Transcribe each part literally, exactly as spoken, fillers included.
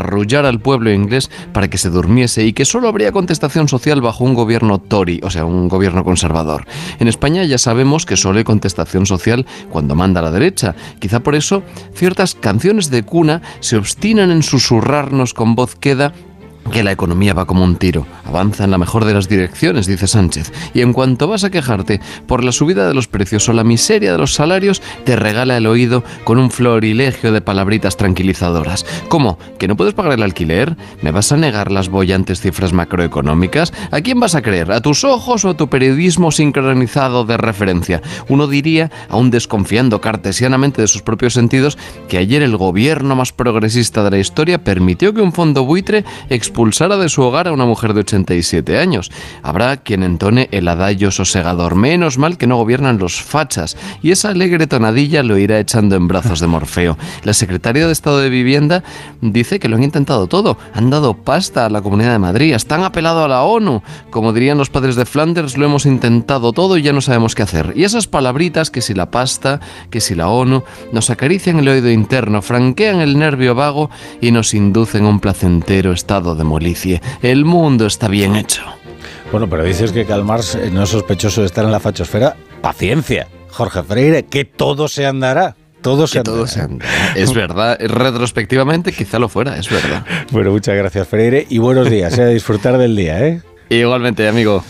arrullar al pueblo inglés para que se durmiese y que solo habría contestación social bajo un gobierno Tory, o sea, un gobierno conservador. En España ya sabemos que solo hay contestación social cuando manda la derecha. Quizá por eso ciertas canciones de cuna se obstinan en susurrarnos con voz queda que la economía va como un tiro, avanza en la mejor de las direcciones, dice Sánchez, y en cuanto vas a quejarte por la subida de los precios o la miseria de los salarios, te regala el oído con un florilegio de palabritas tranquilizadoras. ¿Cómo? ¿Que no puedes pagar el alquiler? ¿Me vas a negar las bollantes cifras macroeconómicas? ¿A quién vas a creer? ¿A tus ojos o a tu periodismo sincronizado de referencia? Uno diría, aún desconfiando cartesianamente de sus propios sentidos, que ayer el gobierno más progresista de la historia permitió que un fondo buitre expulsara de su hogar a una mujer de ochenta y siete años. Habrá quien entone el adagio sosegador. Menos mal que no gobiernan los fachas. Y esa alegre tonadilla lo irá echando en brazos de Morfeo. La secretaria de Estado de Vivienda dice que lo han intentado todo. Han dado pasta a la Comunidad de Madrid. Hasta han apelado a la ONU. Como dirían los padres de Flanders, lo hemos intentado todo y ya no sabemos qué hacer. Y esas palabritas, que si la pasta, que si la ONU, nos acarician el oído interno, franquean el nervio vago y nos inducen a un placentero estado de molicie. El mundo está bien hecho. Bueno, pero dices que Karl Marx no es sospechoso de estar en la fachosfera. Paciencia, Jorge Freire, que todo se andará. Todo se andará. Todo se andará. Es verdad, retrospectivamente quizá lo fuera, es verdad. Bueno, muchas gracias, Freire, y buenos días, eh, a disfrutar del día, ¿eh? Igualmente, amigo.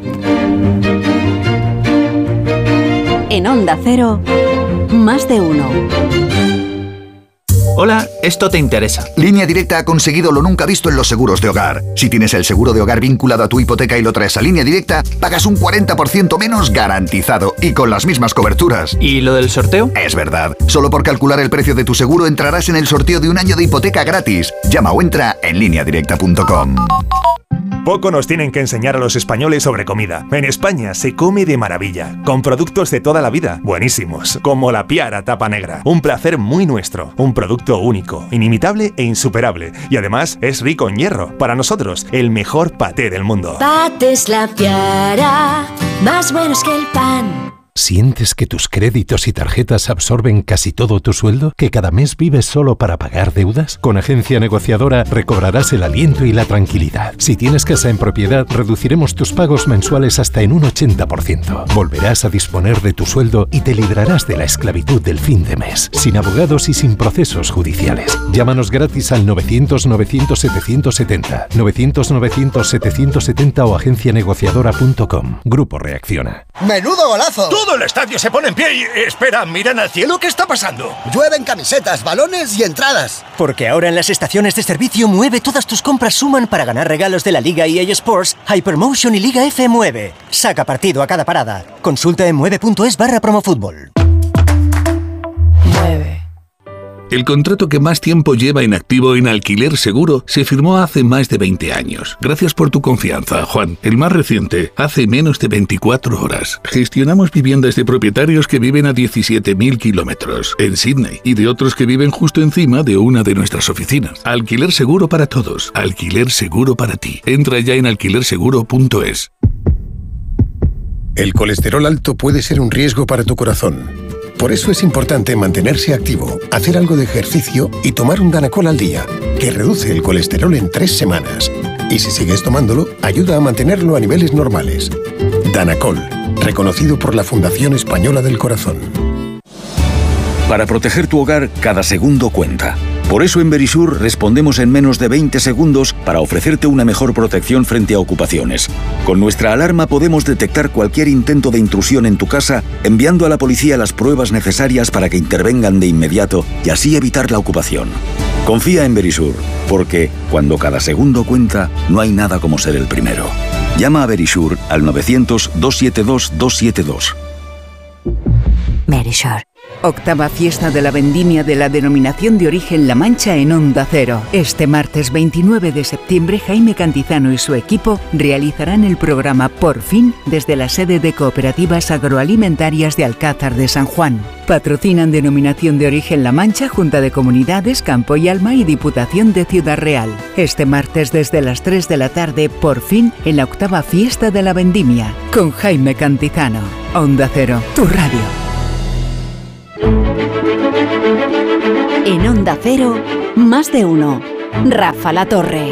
En Onda Cero, más de uno. Hola, esto te interesa. Línea Directa ha conseguido lo nunca visto en los seguros de hogar. Si tienes el seguro de hogar vinculado a tu hipoteca y lo traes a Línea Directa, pagas un cuarenta por ciento menos garantizado y con las mismas coberturas. ¿Y lo del sorteo? Es verdad. Solo por calcular el precio de tu seguro entrarás en el sorteo de un año de hipoteca gratis. Llama o entra en línea directa punto com. Poco nos tienen que enseñar a los españoles sobre comida. En España se come de maravilla, con productos de toda la vida, buenísimos, como la Piara Tapa Negra. Un placer muy nuestro, un producto único, inimitable e insuperable. Y además es rico en hierro. Para nosotros, el mejor paté del mundo. Patés La Piara, más buenos que el pan. ¿Sientes que tus créditos y tarjetas absorben casi todo tu sueldo? ¿Que cada mes vives solo para pagar deudas? Con Agencia Negociadora recobrarás el aliento y la tranquilidad. Si tienes casa en propiedad, reduciremos tus pagos mensuales hasta en un ochenta por ciento. Volverás a disponer de tu sueldo y te librarás de la esclavitud del fin de mes, sin abogados y sin procesos judiciales. Llámanos gratis al novecientos novecientos setecientos setenta, novecientos novecientos setecientos setenta o agencia negociadora punto com. Grupo Reacciona. ¡Menudo golazo! Todo el estadio se pone en pie y... Espera, miran al cielo, ¿qué está pasando? Llueven camisetas, balones y entradas. Porque ahora en las estaciones de servicio Mueve todas tus compras suman para ganar regalos de la Liga E A Sports, Hypermotion y Liga F Mueve. Saca partido a cada parada. Consulta en mueve punto es barra promofútbol. Mueve. El contrato que más tiempo lleva en activo en Alquiler Seguro se firmó hace más de veinte años. Gracias por tu confianza, Juan. El más reciente, hace menos de veinticuatro horas. Gestionamos viviendas de propietarios que viven a diecisiete mil kilómetros en Sydney y de otros que viven justo encima de una de nuestras oficinas. Alquiler Seguro para todos. Alquiler Seguro para ti. Entra ya en alquiler seguro punto es. El colesterol alto puede ser un riesgo para tu corazón. Por eso es importante mantenerse activo, hacer algo de ejercicio y tomar un Danacol al día, que reduce el colesterol en tres semanas. Y si sigues tomándolo, ayuda a mantenerlo a niveles normales. Danacol, reconocido por la Fundación Española del Corazón. Para proteger tu hogar, cada segundo cuenta. Por eso en Verisur respondemos en menos de veinte segundos para ofrecerte una mejor protección frente a ocupaciones. Con nuestra alarma podemos detectar cualquier intento de intrusión en tu casa, enviando a la policía las pruebas necesarias para que intervengan de inmediato y así evitar la ocupación. Confía en Verisur, porque cuando cada segundo cuenta, no hay nada como ser el primero. Llama a Verisur al novecientos, doscientos setenta y dos, doscientos setenta y dos. Verisur. Octava fiesta de la vendimia de la denominación de origen La Mancha en Onda Cero. Este martes veintinueve de septiembre, Jaime Cantizano y su equipo realizarán el programa Por Fin desde la sede de Cooperativas Agroalimentarias de Alcázar de San Juan. Patrocinan Denominación de Origen La Mancha, Junta de Comunidades, Campo y Alma y Diputación de Ciudad Real. Este martes desde las tres de la tarde, Por Fin, en la octava fiesta de la vendimia, con Jaime Cantizano. Onda Cero, tu radio. En Onda Cero, más de uno. Rafa La Torre.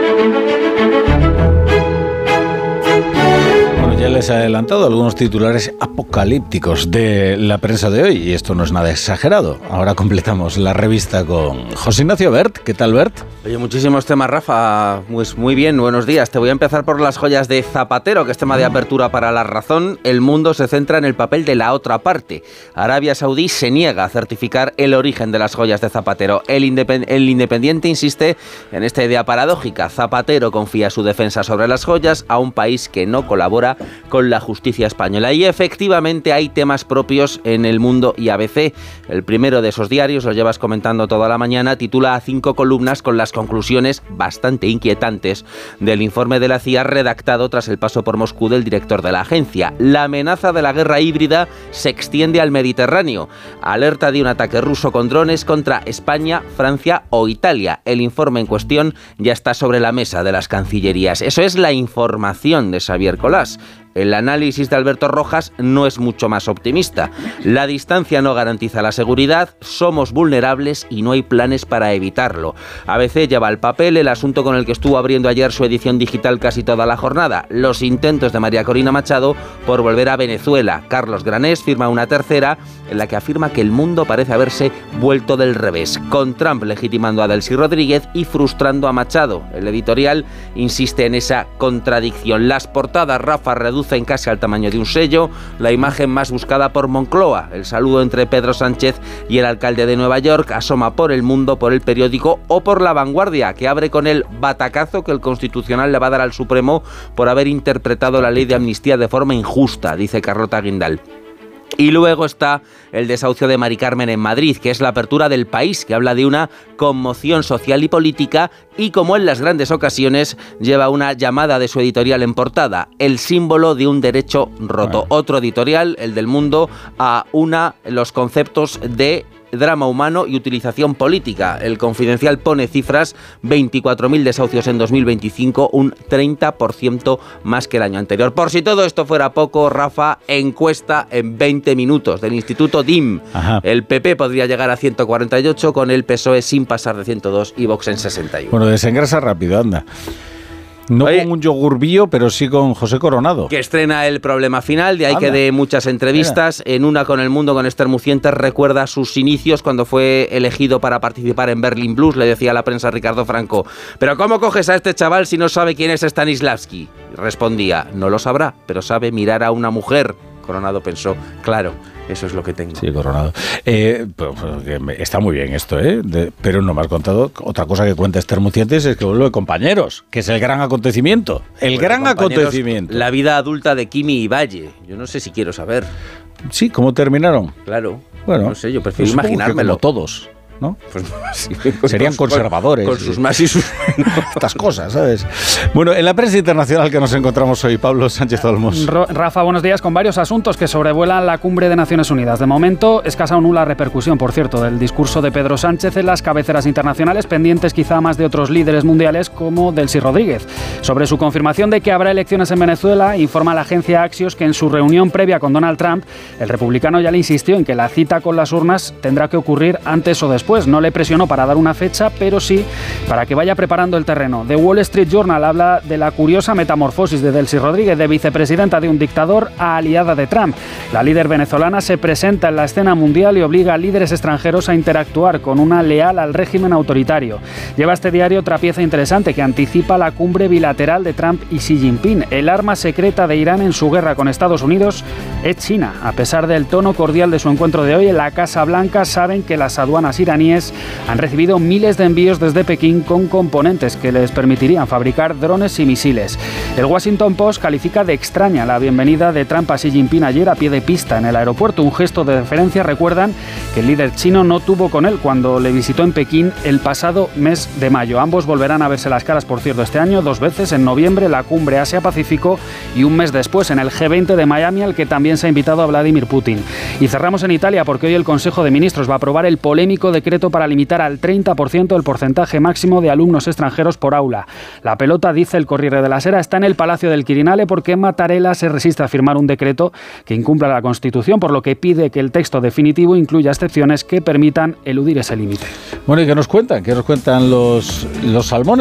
Ya les he adelantado algunos titulares apocalípticos de la prensa de hoy y esto no es nada exagerado. Ahora completamos la revista con José Ignacio Bert. ¿Qué tal, Bert? Oye, muchísimos temas, Rafa. Pues muy bien, buenos días. Te voy a empezar por las joyas de Zapatero, que es tema de apertura para La Razón. El mundo se centra en el papel de la otra parte. Arabia Saudí se niega a certificar el origen de las joyas de Zapatero. El, independ- el Independiente insiste en esta idea paradójica. Zapatero confía su defensa sobre las joyas a un país que no colabora con la justicia española. Y efectivamente hay temas propios en El Mundo y A B C. El primero de esos diarios, lo llevas comentando toda la mañana, titula a cinco columnas con las conclusiones bastante inquietantes del informe de la C I A redactado tras el paso por Moscú del director de la agencia. La amenaza de la guerra híbrida se extiende al Mediterráneo. Alerta de un ataque ruso con drones contra España, Francia o Italia. El informe en cuestión ya está sobre la mesa de las cancillerías. Eso es la información de Xavier Colás. El análisis de Alberto Rojas no es mucho más optimista. La distancia no garantiza la seguridad, somos vulnerables y no hay planes para evitarlo. A B C lleva al papel el asunto con el que estuvo abriendo ayer su edición digital casi toda la jornada, los intentos de María Corina Machado por volver a Venezuela. Carlos Granés firma una tercera en la que afirma que el mundo parece haberse vuelto del revés, con Trump legitimando a Delcy Rodríguez y frustrando a Machado. El editorial insiste en esa contradicción. Las portadas, Rafa, reducen en casi al tamaño de un sello, la imagen más buscada por Moncloa, el saludo entre Pedro Sánchez y el alcalde de Nueva York, asoma por El Mundo, por El Periódico o por La Vanguardia, que abre con el batacazo que el Constitucional le va a dar al Supremo por haber interpretado la ley de amnistía de forma injusta, dice Carlota Guindal. Y luego está el desahucio de Mari Carmen en Madrid, que es la apertura del País, que habla de una conmoción social y política y, como en las grandes ocasiones, lleva una llamada de su editorial en portada, el símbolo de un derecho roto. Bueno. Otro editorial, el del Mundo, a una los conceptos de drama humano y utilización política. El Confidencial pone cifras, veinticuatro mil desahucios en dos mil veinticinco, un treinta por ciento más que el año anterior. Por si todo esto fuera poco, Rafa, encuesta en veinte minutos del Instituto D I M. Ajá. El P P podría llegar a ciento cuarenta y ocho, con el P S O E sin pasar de ciento dos y Vox en sesenta y uno. Bueno, desengrasa rápido, anda. No Oye, con un yogur bio, pero sí con José Coronado. Que estrena El Problema Final, de ahí Anda. que de muchas entrevistas. Mira. En una con El Mundo, con Esther Mucientes, recuerda sus inicios cuando fue elegido para participar en Berlin Blues. Le decía a la prensa Ricardo Franco, ¿pero cómo coges a este chaval si no sabe quién es Stanislavski? Respondía, no lo sabrá, pero sabe mirar a una mujer. Coronado pensó, claro, eso es lo que tengo. Sí, Coronado. Eh, pues, está muy bien esto, ¿eh? De, pero no me has contado otra cosa que cuenta Esther Mucientes, es que vuelve Compañeros, que es el gran acontecimiento. El bueno, gran acontecimiento. La vida adulta de Kimi y Valle. Yo no sé si quiero saber. Sí, ¿cómo terminaron? Claro. Bueno, no sé, yo prefiero pues imaginármelo. Como todos. ¿No? Pues, sí, serían con, conservadores. Con, con sus más y sus menos. Estas cosas, ¿sabes? Bueno, en la prensa internacional que nos encontramos hoy, Pablo Sánchez Olmos. Rafa, buenos días, con varios asuntos que sobrevuelan la cumbre de Naciones Unidas. De momento, escasa o nula repercusión, por cierto, del discurso de Pedro Sánchez en las cabeceras internacionales, pendientes quizá más de otros líderes mundiales como Delcy Rodríguez. Sobre su confirmación de que habrá elecciones en Venezuela, informa la agencia Axios que en su reunión previa con Donald Trump, el republicano ya le insistió en que la cita con las urnas tendrá que ocurrir antes o después. No le presionó para dar una fecha, pero sí para que vaya preparando el terreno. The Wall Street Journal habla de la curiosa metamorfosis de Delcy Rodríguez, de vicepresidenta de un dictador a aliada de Trump. La líder venezolana se presenta en la escena mundial y obliga a líderes extranjeros a interactuar con una leal al régimen autoritario. Lleva este diario otra pieza interesante que anticipa la cumbre bilateral de Trump y Xi Jinping. El arma secreta de Irán en su guerra con Estados Unidos es China. A pesar del tono cordial de su encuentro de hoy, en la Casa Blanca saben que las aduanas iraníes han recibido miles de envíos desde Pekín con componentes que les permitirían fabricar drones y misiles. El Washington Post califica de extraña la bienvenida de Trump a Xi Jinping ayer a pie de pista en el aeropuerto. Un gesto de deferencia, recuerdan, que el líder chino no tuvo con él cuando le visitó en Pekín el pasado mes de mayo. Ambos volverán a verse las caras, por cierto, este año, dos veces, en noviembre, la cumbre Asia-Pacífico, y un mes después en el G veinte de Miami, al que también se ha invitado a Vladimir Putin. Y cerramos en Italia porque hoy el Consejo de Ministros va a aprobar el polémico decreto decreto para limitar al treinta por ciento el porcentaje máximo de alumnos extranjeros por aula. La pelota, dice el Corriere della Sera, está en el Palacio del Quirinale porque Mattarella se resiste a firmar un decreto que incumpla la Constitución, por lo que pide que el texto definitivo incluya excepciones que permitan eludir ese límite. Bueno, ¿y qué nos cuentan? ¿Qué nos cuentan los, los salmones?